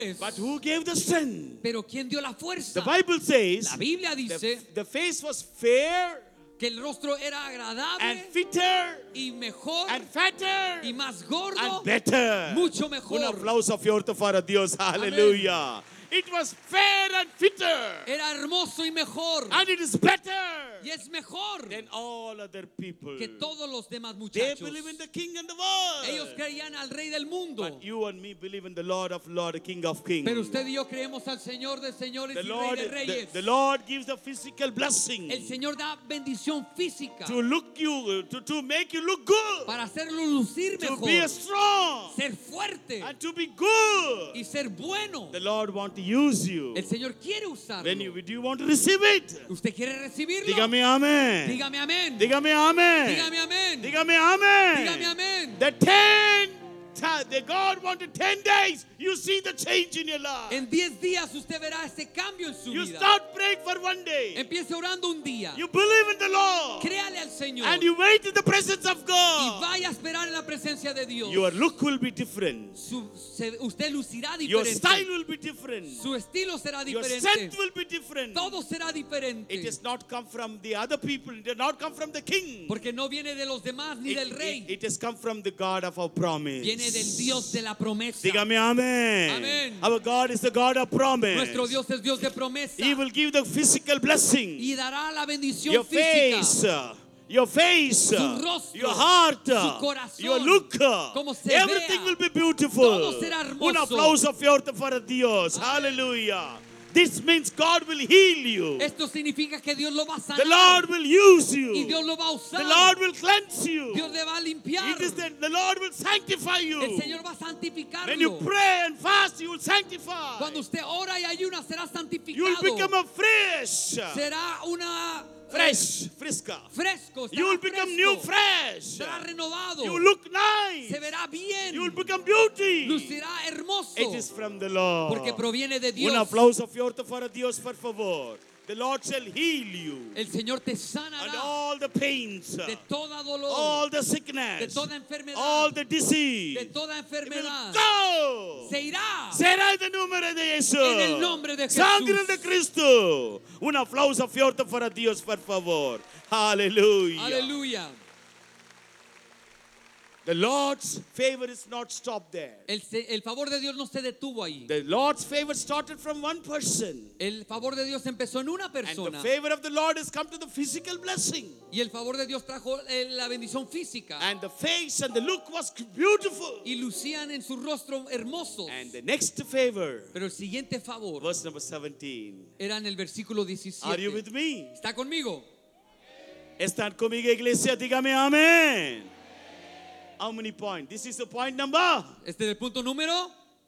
But who gave the strength? Pero ¿quién dio la fuerza? The Bible says La Biblia dice the face was fair que el rostro era and agradable fitter y mejor and fatter y más gordo, and better. mucho Un mejor. aplauso fuerte para Dios. Aleluya. It was fair and fitter. Era hermoso y mejor. And it is better Y es mejor than all other people. que todos los demás They muchachos. believe in the King and the world. Ellos creían al Rey del mundo. But you and me believe in the Lord of Lords, the King of Kings. Pero usted y yo creemos al Señor de señores The y Lord, Rey de reyes. the Lord gives the physical blessing El Señor da bendición física to look you, to make you look good, para hacerlo lucir to mejor, be strong, ser fuerte and to be good. y ser bueno. The Lord wants to use you. El Señor quiere usarlo. Do you want to receive it? ¿Usted quiere recibirlo? Dígame amén. Dígame amén. Dígame amén. Dígame amén. Dígame amén. Dígame amén. The God wanted 10 days. You see the change in your life. En 10 días usted verá ese cambio en su You vida. start praying for one day. Empiece orando un día. You believe in the Lord. Créale al Señor. And you wait in the presence of Y God. vaya a esperar en la presencia de Dios. Your look will be different. Usted lucirá Your diferente. style will be different. Su estilo será Your diferente. scent will be different. Todo será diferente. It does not come from the other people. It does not come from the king. Porque no viene de los demás ni del rey. It has come from the God of our promise. Viene del Dios de la promesa. Dígame amén. Amén. Our God is the God of promise. Nuestro Dios es Dios de promesa. He will give the physical blessing. Y dará la bendición Your física. face, your face, Su rostro, your heart, su corazón, your look, cómo se everything vea. will be beautiful. Todo será hermoso. Un aplauso fuerte para Dios. Hallelujah. This means God will heal you. Esto significa que Dios lo va a The sanar. Lord will use Y you. Dios lo va a usar. The Lord will cleanse you. Dios le va a limpiar. It is the Lord will sanctify you. El Señor va a santificarlo. When you pray and fast, you will sanctify. Cuando usted ora y ayuna será You will santificado. become a fresh. Será una Fresca. fresco. You will Estará become fresco. new fresh. Será renovado. You will look nice. Se verá bien. You will become beauty. Lucirá hermoso. It is from the Lord. Porque proviene de Dios. Un aplauso fuerte para Dios, por favor. The Lord shall heal you. El Señor te And sanará all the pains, de toda dolor, all the de sickness, toda enfermedad, all the disease, de toda it will enfermedad. go. Se irá Será en el nombre de Jesús. en el nombre de Jesús. Sangre de Cristo. Un aplauso fuerte para Dios, por favor. Aleluya. Aleluya. The Lord's favor is not stopped there. El favor de Dios no se detuvo ahí. The Lord's favor started from one person. El favor de Dios empezó en una And the persona. favor of the Lord has come to the physical blessing. Y el favor de Dios trajo la bendición física. And the face and the look was beautiful. Y lucían en su rostro hermosos. And the next favor, Pero el siguiente favor verse number 17. era en el versículo 17. Are you with me? ¿Está conmigo? ¿Están conmigo, iglesia? Dígame amén. How many points? This is the point number. Este es el punto número.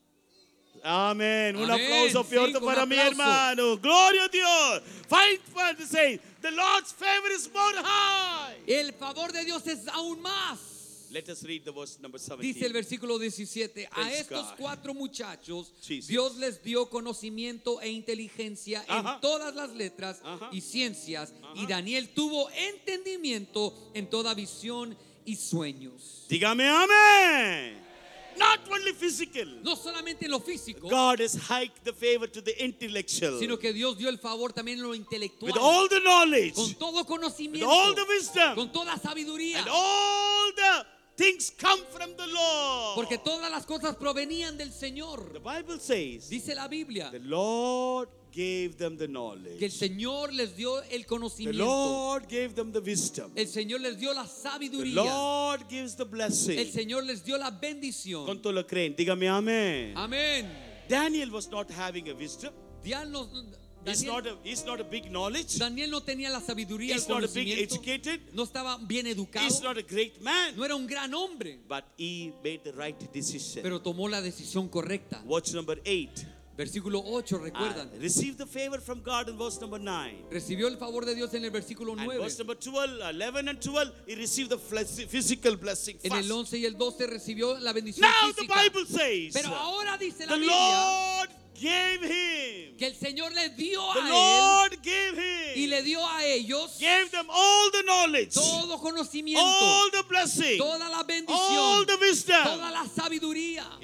Amén. Un Amén. aplauso fuerte Cinco, un para mi aplauso. hermano. Gloria a Dios. Find point to say, the Lord's favor is more high. El favor de Dios es aún más. Let us read the verse number 17. Dice el versículo 17, a Praise estos God. 4 muchachos Jesus. Dios les dio conocimiento e inteligencia Ajá. en todas las letras Ajá. y ciencias, y Daniel tuvo entendimiento en toda visión y sueños. Dígame amén. Not only physical. No solamente en lo físico, God has hiked the favor to the intellectual. sino que Dios dio el favor también en lo intelectual, With all the knowledge, con todo with conocimiento, all the wisdom, con toda sabiduría, and all the things come from the Lord. porque todas las cosas provenían del Señor. The Bible says Dice la Biblia the Lord gave them the que el knowledge. Señor les dio el The conocimiento. Lord gave them the wisdom. El Señor les dio la The sabiduría. Lord gives the El blessing. Señor les dio la bendición. ¿Cuánto lo creen? Dígame amén. Amén. Daniel was not having a wisdom. He's not a big knowledge. Daniel no tenía la sabiduría, el He's not a big conocimiento. educated. No estaba bien educado. He's not a great man. No era un gran hombre. But he made the right decision. Pero tomó la decisión correcta. Watch number 8. Versículo 8, recuerdan. Receive the favor from God in verse number 9. Recibió el favor de Dios en el versículo And 9. verse number 12, 11 and 12, he received the physical blessing En first. el 11 y el 12 recibió la bendición Now the física. Bible says Pero ahora dice la the Biblia Lord gave him. que el Señor le dio The a él Lord gave y him. le dio a ellos Gave them all the knowledge, todo conocimiento, all the blessing, toda la all bendición, the wisdom. toda la sabiduría. If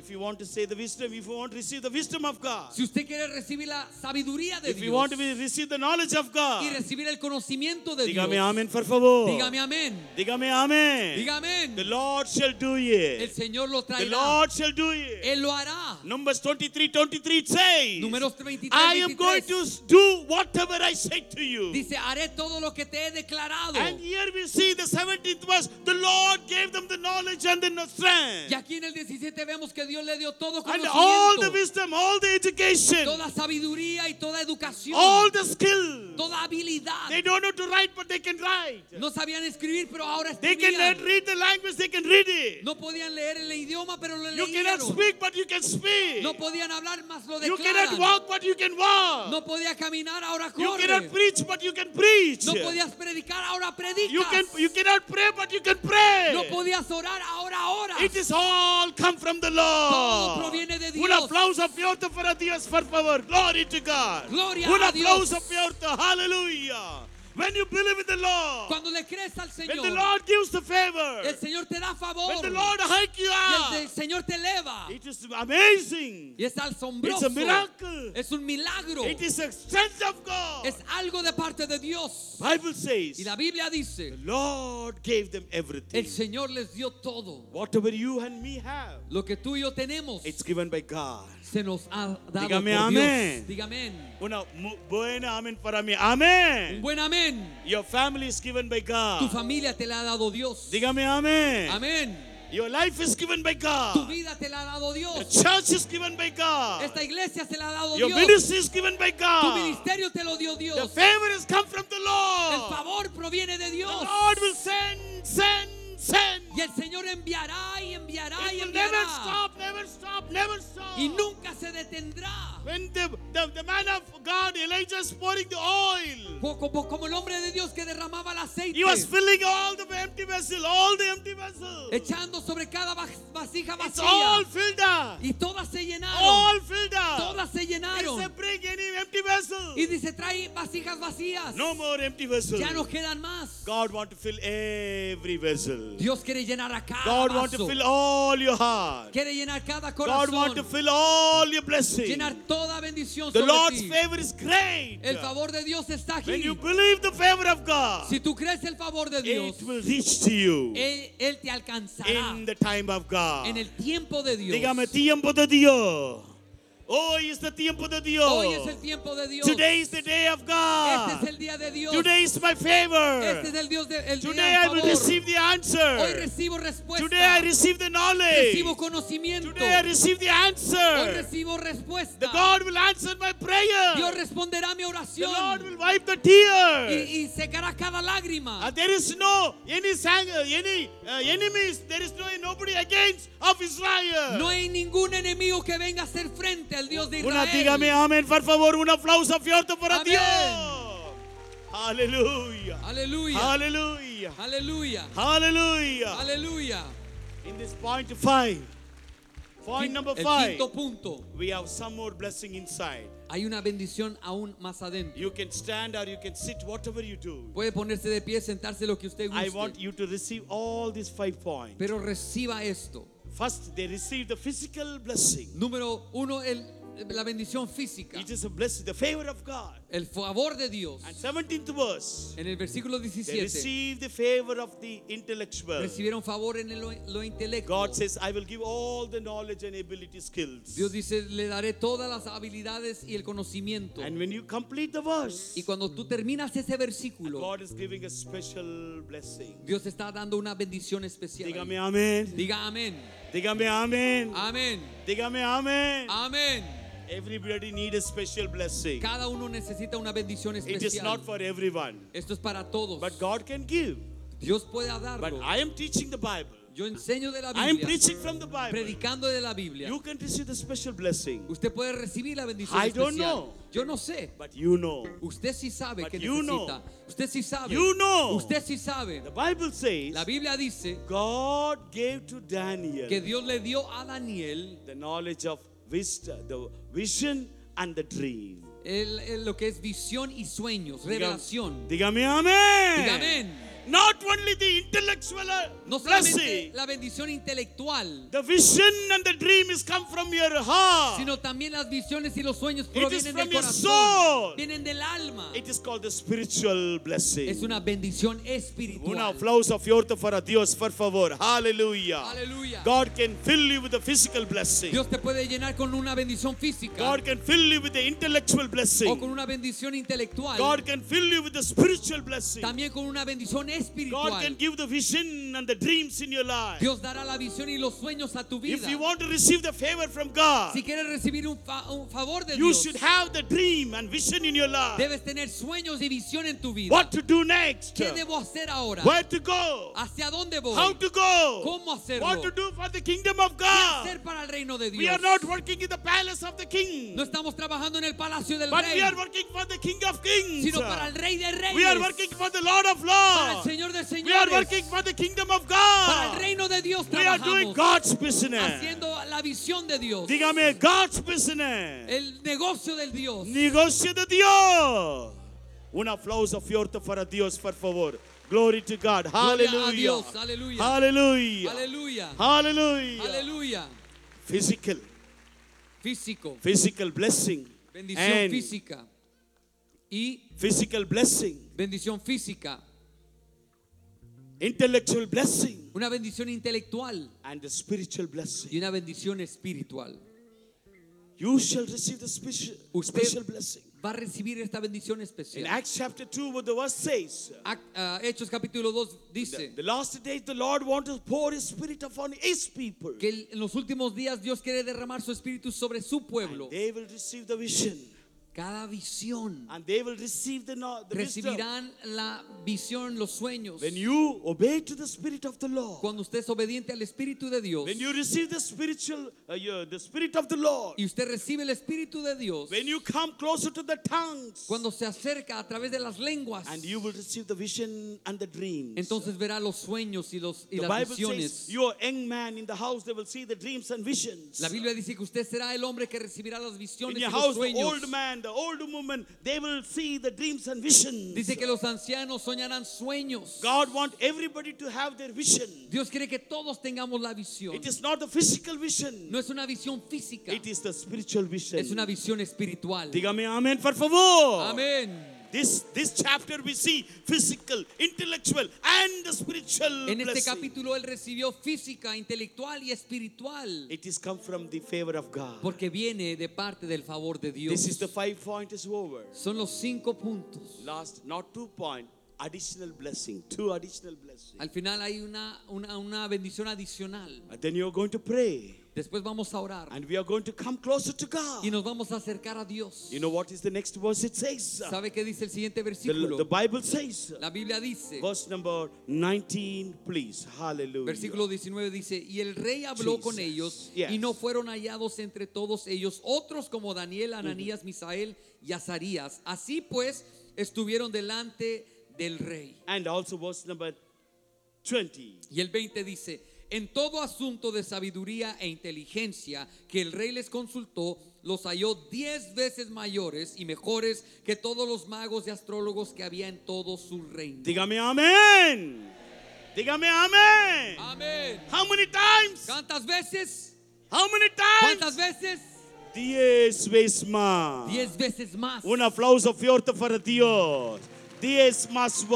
If you want to say the wisdom, if you want to receive the wisdom of God, Si usted quiere recibir la sabiduría de if you want to Dios receive the knowledge of God, y recibir el conocimiento de Dios, dígame amén, por favor. dígame amén. Dígame amén. Diga The amén. Lord shall do El it. Señor lo The traerá. Lord shall do it. Él lo hará. Numbers 23:23 says, Números 23, I am going 23. to do whatever I say to you. Dice, haré todo lo que te he declarado. And here we see the 17th verse. The Lord gave them the knowledge and the strength. Y aquí en el 17 vemos que Dios le dio todo And all the conocimiento, wisdom, all the education, toda sabiduría y toda educación, all the skill. toda habilidad. They don't know to write, but they can write. No sabían escribir, pero ahora They escribían. cannot read the language, they can read it. No podían leer el idioma, pero lo You cannot leyeron. speak, but you can speak. No podían hablar, más lo You cannot declaran. walk, but you can walk. No podía caminar, ahora You corre. cannot preach, but you can preach. No podías predicar, ahora You predicas. cannot pray, but you can pray. No podías orar, ahora oras. It is all come from the Todo Lord. proviene de Un Dios. aplauso fuerte para Dios, por favor. Glory to God. Gloria Un a Dios. aplauso fuerte. Hallelujah. When you believe in the Lord, Cuando le crees al when the Señor, Lord gives the favor, el Señor te da favor. when the Lord hike you Y el up, Señor te eleva. it is amazing. Y es It's asombroso. a miracle. Es un milagro. It is a strength of God. Es algo de parte de Dios. Bible says, Y la Biblia dice, the Lord gave them el everything. Señor les dio todo. Whatever you and me have, Lo que tú y yo tenemos it's given by God. se nos ha dado Dígame por amén. Dios. Dígame amén. Una buena amén para mí. Un Amén. buen amén. Your family is given by Tu God. familia te la ha dado Dios. Dígame amén. Amén. Your life is given by Tu God. vida te la ha dado The Dios. church is given by God. Esta iglesia se la ha dado Your Dios. ministry is given by Tu God. ministerio te lo dio The Dios. favor has come from the El Lord. favor proviene de The Dios. Lord will send. Y el Señor enviará y enviará y It will never enviará. stop, never stop, never stop. Y nunca se detendrá. When the man of God, Elijah, is pouring the oil, Como el hombre de Dios que derramaba el aceite, he was filling all the empty vessel. echando sobre cada vasija It's all vacía. filled up. Y todas se llenaron. All filled up. Todas se He llenaron. said, bring any empty vessel. Y dice, trae vasijas vacías. No more empty vessel. Ya no quedan más. God want to fill every vessel. Dios quiere llenar a cada God want to vaso. fill all your heart. Quiere llenar cada God want to corazón. fill all your blessings. Llenar toda bendición The sobre Lord's ti. favor is great. El favor de Dios está When aquí. you believe the favor of God, Si tú crees el favor de Dios, it will reach to you Él te alcanzará in the time of God. en el tiempo de Dios. Dígame, tiempo de Dios. Hoy es el tiempo de Dios. Hoy es el tiempo de Dios. Today is the day of Este God. es el día de Dios. Today is my favor. Este es el Dios el Today día I del will favor. receive the Hoy answer. recibo respuesta. Today I receive the knowledge. Recibo conocimiento. Today I receive the Hoy answer. recibo The respuesta. God will answer my Dios prayer. responderá mi The Lord oración will wipe the tears. y secará cada lágrima. There is no any enemies. There is nobody against of Israel. No hay ningún enemigo que venga a hacer frente al Dios de Israel. Dígame amén, por favor, un aplauso fuerte para Amén. Dios. Aleluya. Aleluya. Aleluya. Aleluya. Aleluya. Aleluya. In this point 5, point number El 5, quinto punto. we have some more blessing inside. Hay una bendición aún más adentro. You can stand or you can sit, whatever you do. Puede ponerse de pie, sentarse lo que usted I guste. want you to receive all these 5 points. Pero reciba esto. First, they receive the physical blessing. Número uno, la bendición física. It is a blessing, the favor of God. El favor de Dios. And 17th verse, En el versículo they 17. receive the favor of the intellectual. Recibieron favor en lo intelecto. God says, I will give all the knowledge and ability skills. Dios dice, le daré todas las habilidades y el conocimiento. And when you complete the verse, Y cuando tú terminas ese versículo, God is giving a special blessing. Dios está dando una bendición especial. Dígame amén. Diga amén. Dígame amén. Amén. Dígame amén. Amén. Everybody need a special blessing. Cada uno necesita una bendición It is especial. not for everyone. Esto es para todos. But God can give. Dios puede But darlo. I am teaching the Bible. Yo enseño de la I am Biblia, preaching from the Bible. predicando de la Biblia. You can receive the special blessing. Usted puede recibir la bendición I don't especial. know. Yo no sé. But you know. Usted sí sabe But que you know. necesita. Usted sí sabe. You know. Usted sí sabe. The Bible says La Biblia dice God gave to Daniel que Dios le dio a Daniel the knowledge of wisdom, the vision and the dream. lo que es visión y sueños, revelación. Dígame amén. Diga amén. Not only the intellectual No blessing, solamente la bendición intelectual, the vision and the dream is come from your heart. sino también las visiones y los sueños It is provienen from del your corazón, soul. vienen del alma. It is called the spiritual blessing. Es una bendición Un espiritual. aplauso fuerte para Dios, por favor. Hallelujah. Aleluya. God can fill you with the physical blessing. Dios te puede llenar con una bendición física God can fill you with the intellectual o con blessing. una bendición intelectual, God can fill you with the spiritual blessing. también con una bendición God can espiritual. give the vision and the dreams in your life. Dios dará la visión y los sueños a tu vida. If you want to receive the favor from God, Si quieres recibir un favor de you Dios, should have the dream and vision in your life. debes tener sueños y visión en tu vida. What to do next? ¿Qué debo hacer ahora? Where to go? ¿Hacia dónde voy? How to go? ¿Cómo hacerlo? What to do for the kingdom of ¿Qué God? hacer para el reino de We are Dios? not working in the palace of the king, No estamos trabajando en el palacio del but rey, we are working for the King of Kings. sino para el rey de We are reyes, working for the Lord of para el Lords. Señor de We are señores, working for the kingdom of para el God. reino de Dios We are doing trabajamos, God's business. haciendo la visión de Dios, Dígame, God's business. el negocio del Dios. Negocio de Dios. Un aplauso fuerte para Dios, por favor. Glory to God. Gloria a Hallelujah. Dios, aleluya, Hallelujah. aleluya, Hallelujah. aleluya. Physical. Físico, Physical blessing. bendición And física y physical blessing. bendición física, Intellectual blessing. una bendición intelectual And the spiritual blessing. y una bendición espiritual. You shall receive the Usted special blessing. va a recibir esta bendición In especial. Acts chapter 2, what the verse says, Hechos capítulo 2 dice the last days the Lord wants to pour His Spirit upon His people. que en los últimos días Dios quiere derramar su espíritu sobre su pueblo. They will receive the vision. Cada visión And they will receive the wisdom. recibirán la visión, los sueños. When you obey to the Spirit of the Lord. Cuando usted es obediente al espíritu de Dios When you receive the the Spirit of the Lord. y usted recibe el espíritu de Dios, When you come closer to the tongues. cuando se acerca a través de las lenguas, And you will receive the vision and the dreams. entonces verá los sueños y The las Bible visiones. says, your young man in the house, they will see the dreams and visions. La Biblia dice que usted será el hombre que recibirá las In visiones y your los house, the sueños. old man, the old woman, they will see the dreams and visions. Dice que los ancianos soñarán sueños. God wants everybody to have their vision. Dios quiere que todos tengamos la visión. It is not the physical vision. No es una visión física, It is the spiritual vision. es una visión espiritual. Dígame amén, por favor. Amén. This chapter we see physical, intellectual, and the spiritual En este blessing. capítulo él recibió física, intelectual y espiritual, It is come from the favor of God. porque viene de parte del favor de Dios. This is the 5 point is over. Son los 5 puntos. Last, not 2 point, additional blessing. 2 additional blessings. Al final hay una bendición adicional. And then you're going to pray. Después vamos a orar And we are going to come closer to God. y nos vamos a acercar a Dios. You know what is the next verse it says? ¿Sabe qué dice el siguiente The versículo? Bible says, La Biblia dice, verse number 19, please. Hallelujah. versículo 19 dice, y el rey habló con Jesus. ellos Yes. y no fueron hallados entre todos ellos otros como Daniel, Ananías, Misael y Azarías. Así pues estuvieron delante del rey. And also verse number 20. Y el 20 dice, en todo asunto de sabiduría e inteligencia que el rey les consultó, los halló 10 veces mayores y mejores que todos los magos y astrólogos que había en todo su reino. Dígame amén. Dígame amén. Amén. How many times? ¿Cuántas veces? How many times? ¿Cuántas veces? 10 veces más. 10 veces más. Un aplauso fuerte para Dios. 10 más.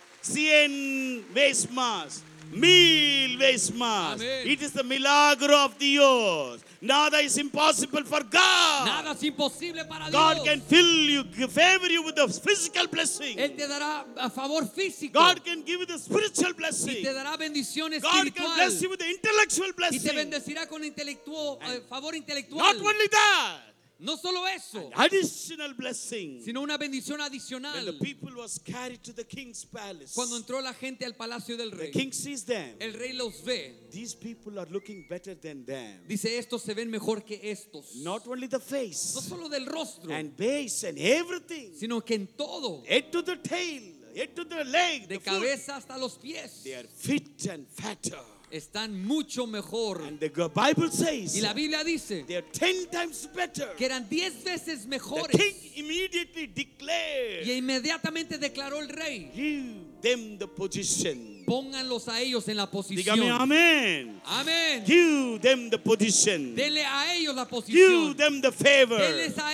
100 veces más. 1000 veces más. Amén. It is the milagro of Dios. Nada is impossible for God. Nada es imposible para God Dios. can fill you, favor you with the physical blessing. Él te dará a favor físico God can give you the spiritual y blessing. te dará bendición God can bless you espiritual with the intellectual y te blessing. bendecirá con favor intelectual. Not only that, No solo eso, additional blessing. sino una bendición When the adicional. people was carried to the king's palace, Cuando entró la gente al palacio del the rey, king sees them. el rey los ve. These people are looking better than them. Dice, estos se ven mejor que estos. Not only the No face solo del rostro, and base and everything, sino que en todo, head to the tail, head to the leg, de the foot, cabeza hasta los pies, they are fit and fatter. están mucho mejor. And the Bible Y says la Biblia dice they are 10 times better. que eran 10 veces The mejores. king immediately declared, Y inmediatamente declaró el rey, you them the position. Pónganlos a ellos en la posición. Dígame amén. Amén. Give them the position. Denle a ellos la Give posición. them the favor. Denles a